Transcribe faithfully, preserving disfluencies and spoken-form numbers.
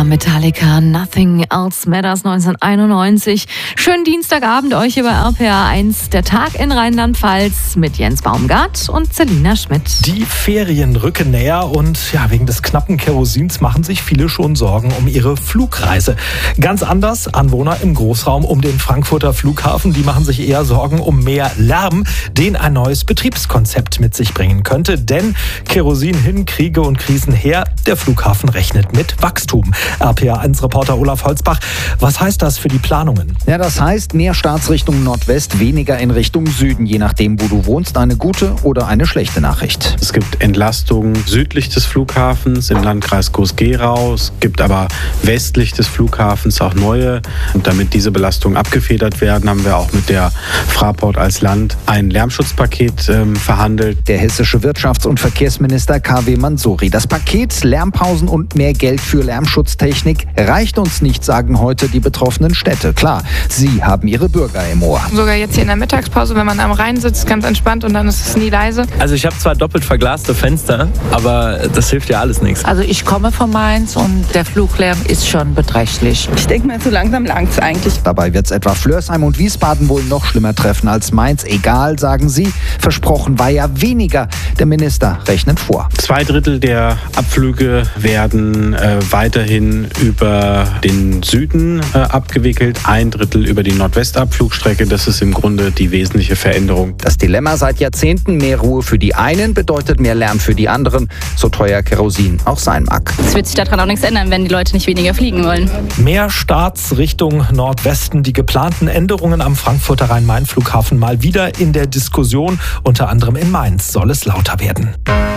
war Metallica, Nothing Else Matters neunzehnhunderteinundneunzig. Schönen Dienstagabend euch über R P R eins, der Tag in Rheinland-Pfalz mit Jens Baumgart und Selina Schmidt. Die Ferien rücken näher und ja, wegen des knappen Kerosins machen sich viele schon Sorgen um ihre Flugreise. Ganz anders Anwohner im Großraum um den Frankfurter Flughafen, die machen sich eher Sorgen um mehr Lärm, den ein neues Betriebskonzept mit sich bringen könnte. Denn Kerosin hin, Kriege und Krisen her, der Flughafen rechnet mit Wachstum. R P R eins Reporter Olaf Holzbach, was heißt das für die Planungen? Ja, das heißt mehr Staatsrichtung Nordwest, weniger in Richtung Süden, je nachdem, wo du wohnst. Eine gute oder eine schlechte Nachricht. Es gibt Entlastungen südlich des Flughafens im Landkreis Groß-Gerau. Es gibt aber westlich des Flughafens auch neue. Und damit diese Belastungen abgefedert werden, haben wir auch mit der Fraport als Land ein Lärmschutzpaket ähm, verhandelt. Der hessische Wirtschafts- und Verkehrsminister K W Mansouri. Das Paket Lärmpausen und mehr Geld für Lärmschutztechnik reicht uns nicht, sagen heute die betroffenen Städte. Klar, sie haben ihre Bürger im Ohr. Sogar jetzt hier in der Mittagspause, wenn man am Rhein sitzt, ganz entspannt und dann ist es nie leise. Also ich habe zwar doppelt verglaste Fenster, aber das hilft ja alles nichts. Also ich komme von Mainz und der Fluglärm ist schon beträchtlich. Ich denke mal, so langsam langt es eigentlich. Dabei wird es etwa Flörsheim und Wiesbaden wohl noch schlimmer treffen als Mainz. Egal, sagen sie. Versprochen war ja weniger. Der Minister rechnet vor. Zwei Drittel der Abflüge werden äh, weiterhin über den Süden äh, abgewickelt, ein Drittel über die Nordwestabflugstrecke. Das ist im Grunde die wesentliche Veränderung. Das Dilemma seit Jahrzehnten: mehr Ruhe für die einen bedeutet mehr Lärm für die anderen, so teuer Kerosin auch sein mag. Es wird sich daran auch nichts ändern, wenn die Leute nicht weniger fliegen wollen. Mehr Staatsrichtung Nordwesten, die geplanten Änderungen am Frankfurter Rhein-Main-Flughafen mal wieder in der Diskussion. Unter anderem in Mainz soll es lauter werden.